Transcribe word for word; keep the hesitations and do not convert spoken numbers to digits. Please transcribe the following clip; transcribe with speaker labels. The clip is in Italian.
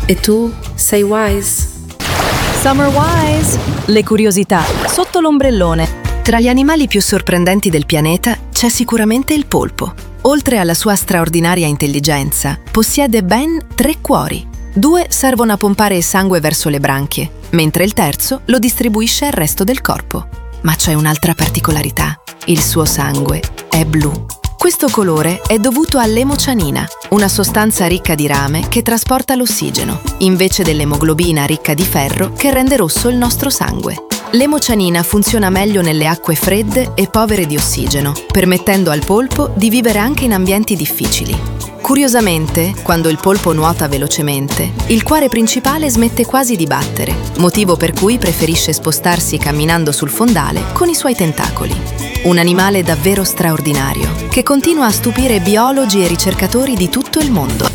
Speaker 1: E tu sei wise?
Speaker 2: Summer Wise! Le curiosità sotto l'ombrellone.
Speaker 3: Tra gli animali più sorprendenti del pianeta c'è sicuramente il polpo. Oltre alla sua straordinaria intelligenza, possiede ben tre cuori. Due servono a pompare il sangue verso le branchie, mentre il terzo lo distribuisce al resto del corpo. Ma c'è un'altra particolarità: il suo sangue è blu. Questo colore è dovuto all'emocianina, una sostanza ricca di rame che trasporta l'ossigeno, invece dell'emoglobina ricca di ferro che rende rosso il nostro sangue. L'emocianina funziona meglio nelle acque fredde e povere di ossigeno, permettendo al polpo di vivere anche in ambienti difficili. Curiosamente, quando il polpo nuota velocemente, il cuore principale smette quasi di battere, motivo per cui preferisce spostarsi camminando sul fondale con i suoi tentacoli. Un animale davvero straordinario, che continua a stupire biologi e ricercatori di tutto il mondo.